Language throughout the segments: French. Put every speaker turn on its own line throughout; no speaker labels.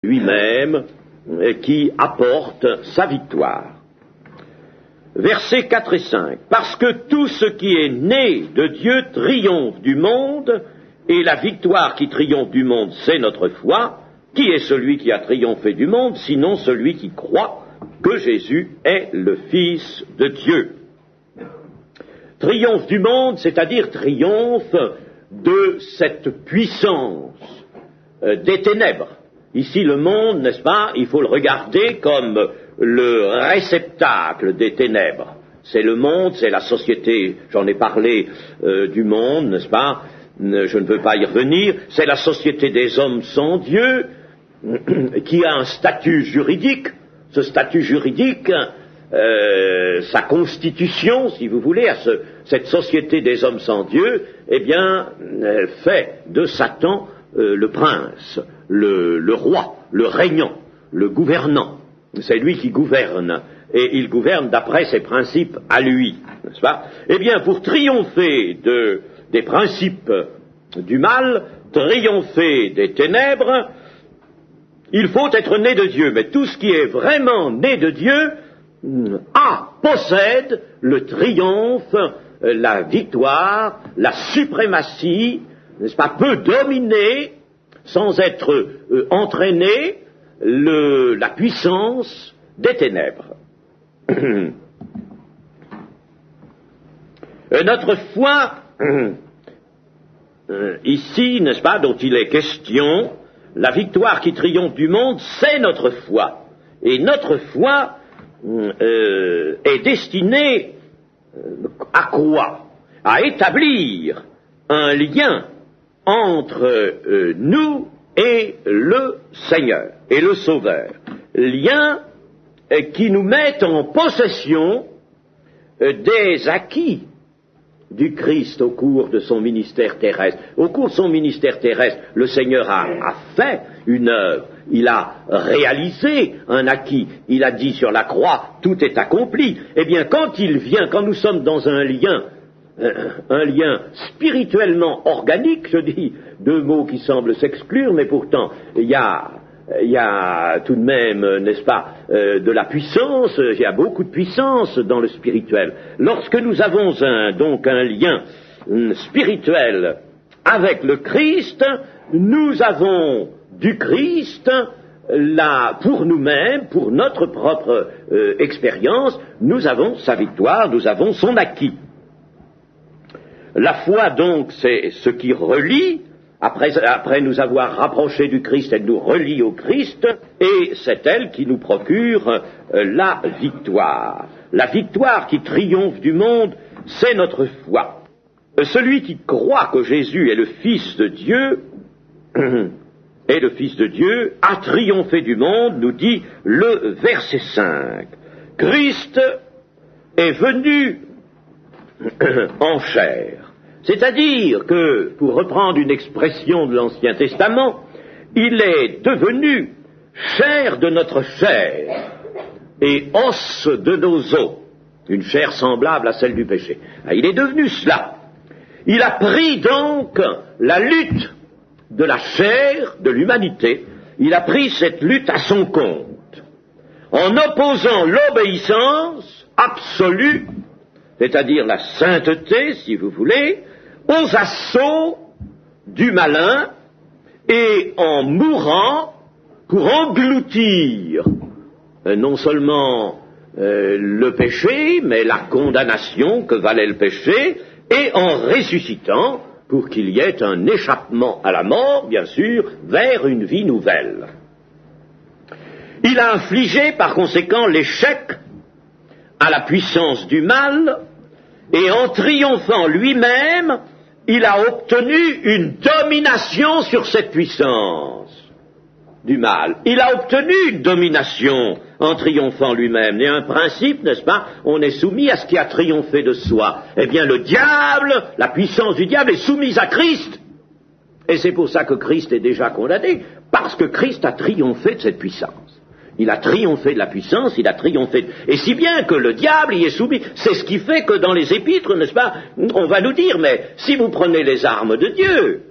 lui-même qui apporte sa victoire. Versets 4 et 5. Parce que tout ce qui est né de Dieu triomphe du monde, et la victoire qui triomphe du monde, c'est notre foi. Qui est celui qui a triomphé du monde, sinon celui qui croit que Jésus est le Fils de Dieu? Triomphe du monde, c'est-à-dire triomphe de cette puissance des ténèbres. Ici, le monde, n'est-ce pas, il faut le regarder comme le réceptacle des ténèbres. C'est le monde, c'est la société, j'en ai parlé du monde, n'est-ce pas, je ne veux pas y revenir, c'est la société des hommes sans Dieu, qui a un statut juridique. Ce statut juridique, sa constitution, si vous voulez, cette société des hommes sans Dieu, eh bien, fait de Satan le prince, le roi, le régnant, le gouvernant. C'est lui qui gouverne, et il gouverne d'après ses principes à lui, n'est-ce pas? Eh bien, pour triompher des principes du mal, triompher des ténèbres, il faut être né de Dieu. Mais tout ce qui est vraiment né de Dieu possède le triomphe, la victoire, la suprématie, n'est-ce pas, peut dominer, sans être entraîné, la puissance des ténèbres. Notre foi, ici, n'est-ce pas, dont il est question, la victoire qui triomphe du monde, c'est notre foi. Et notre foi est destinée à quoi? À établir un lien entre nous et le Seigneur et le Sauveur. Lien qui nous met en possession des acquis du Christ au cours de son ministère terrestre. Au cours de son ministère terrestre, le Seigneur a fait une œuvre, il a réalisé un acquis, il a dit sur la croix, tout est accompli. Eh bien, quand il vient, quand nous sommes dans un lien spirituellement organique, je dis deux mots qui semblent s'exclure, mais pourtant, il y a tout de même, n'est-ce pas, de la puissance, il y a beaucoup de puissance dans le spirituel. Lorsque nous avons donc un lien spirituel avec le Christ, nous avons du Christ, pour nous-mêmes, pour notre propre expérience, nous avons sa victoire, nous avons son acquis. La foi, donc, c'est ce qui relie. Après nous avoir rapprochés du Christ, elle nous relie au Christ, et c'est elle qui nous procure la victoire. La victoire qui triomphe du monde, c'est notre foi. Celui qui croit que Jésus est le Fils de Dieu, a triomphé du monde, nous dit le verset 5. Christ est venu en chair. C'est-à-dire que, pour reprendre une expression de l'Ancien Testament, il est devenu chair de notre chair et os de nos os, une chair semblable à celle du péché. Il est devenu cela. Il a pris donc la lutte de la chair, de l'humanité, il a pris cette lutte à son compte, en opposant l'obéissance absolue, c'est-à-dire la sainteté, si vous voulez, aux assauts du malin, et en mourant pour engloutir non seulement le péché, mais la condamnation que valait le péché, et en ressuscitant pour qu'il y ait un échappement à la mort, bien sûr, vers une vie nouvelle. Il a infligé par conséquent l'échec à la puissance du mal, et en triomphant lui-même, il a obtenu une domination sur cette puissance du mal. Il a obtenu une domination en triomphant lui-même. Et un principe, n'est-ce pas, on est soumis à ce qui a triomphé de soi. Eh bien, le diable, la puissance du diable est soumise à Christ. Et c'est pour ça que Christ est déjà condamné, parce que Christ a triomphé de cette puissance. Il a triomphé de la puissance, il a triomphé, et si bien que le diable y est soumis. C'est ce qui fait que dans les épîtres, n'est-ce pas, on va nous dire, mais si vous prenez les armes de Dieu,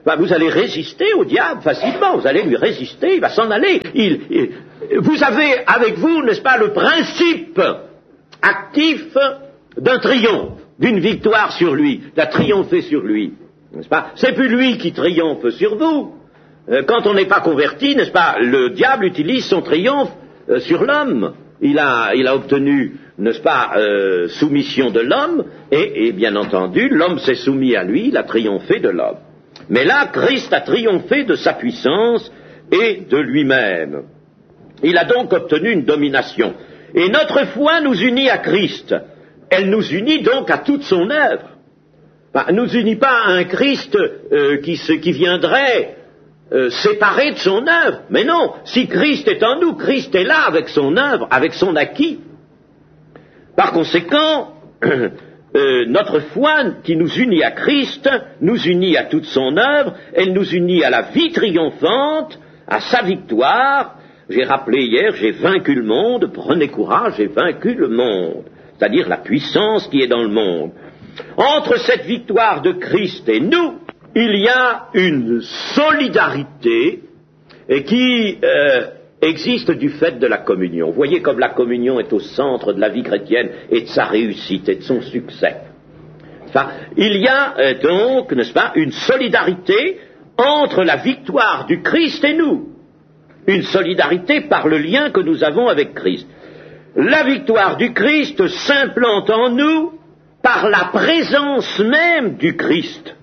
vous allez résister au diable facilement, vous allez lui résister, il va s'en aller. Vous avez avec vous, n'est-ce pas, le principe actif d'un triomphe, d'une victoire sur lui, d'un triompher sur lui, n'est-ce pas? C'est plus lui qui triomphe sur vous. Quand on n'est pas converti, n'est-ce pas, le diable utilise son triomphe sur l'homme. Il a obtenu, n'est-ce pas, soumission de l'homme, et bien entendu, l'homme s'est soumis à lui, il a triomphé de l'homme. Mais là, Christ a triomphé de sa puissance et de lui-même. Il a donc obtenu une domination. Et notre foi nous unit à Christ. Elle nous unit donc à toute son œuvre. Nous unit pas à un Christ qui viendrait séparé de son œuvre. Mais non, si Christ est en nous, Christ est là avec son œuvre, avec son acquis. Par conséquent, notre foi qui nous unit à Christ, nous unit à toute son œuvre, elle nous unit à la vie triomphante, à sa victoire. J'ai rappelé hier, j'ai vaincu le monde, prenez courage, j'ai vaincu le monde, c'est-à-dire la puissance qui est dans le monde. Entre cette victoire de Christ et nous, il y a une solidarité qui existe du fait de la communion. Vous voyez comme la communion est au centre de la vie chrétienne et de sa réussite et de son succès. Enfin, il y a donc, n'est-ce pas, une solidarité entre la victoire du Christ et nous. Une solidarité par le lien que nous avons avec Christ. La victoire du Christ s'implante en nous par la présence même du Christ.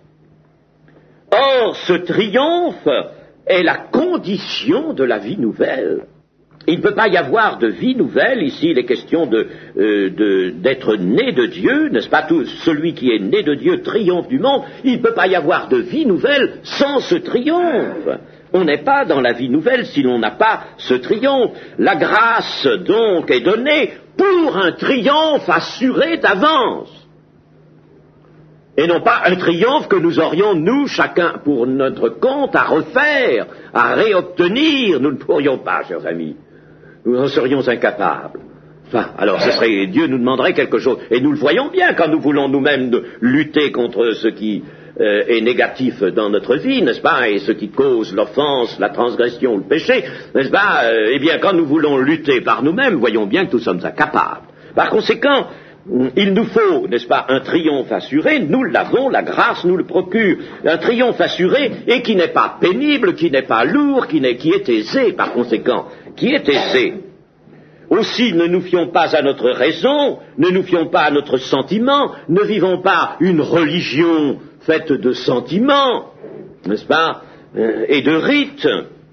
Or, ce triomphe est la condition de la vie nouvelle. Il ne peut pas y avoir de vie nouvelle, ici il est question d'être né de Dieu, n'est-ce pas? Celui qui est né de Dieu triomphe du monde. Il ne peut pas y avoir de vie nouvelle sans ce triomphe. On n'est pas dans la vie nouvelle si l'on n'a pas ce triomphe. La grâce donc est donnée pour un triomphe assuré d'avance. Et non pas un triomphe que nous aurions, nous, chacun, pour notre compte, à refaire, à réobtenir. Nous ne pourrions pas, chers amis. Nous en serions incapables. Enfin, alors Dieu nous demanderait quelque chose. Et nous le voyons bien quand nous voulons nous-mêmes lutter contre ce qui est négatif dans notre vie, n'est-ce pas, et ce qui cause l'offense, la transgression, le péché, n'est-ce pas, eh bien, quand nous voulons lutter par nous-mêmes, voyons bien que nous sommes incapables. Par conséquent, il nous faut, n'est-ce pas, un triomphe assuré, nous l'avons, la grâce nous le procure, un triomphe assuré et qui n'est pas pénible, qui n'est pas lourd, qui est aisé, par conséquent, qui est aisé. Aussi, ne nous fions pas à notre raison, ne nous fions pas à notre sentiment, ne vivons pas une religion faite de sentiments, n'est-ce pas, et de rites.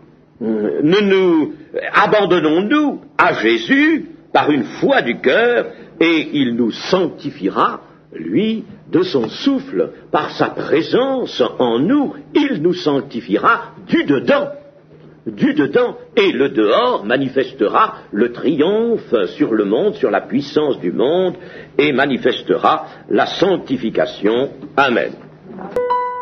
Abandonnons-nous à Jésus par une foi du cœur, et il nous sanctifiera, lui, de son souffle, par sa présence en nous, il nous sanctifiera du dedans, et le dehors manifestera le triomphe sur le monde, sur la puissance du monde, et manifestera la sanctification. Amen.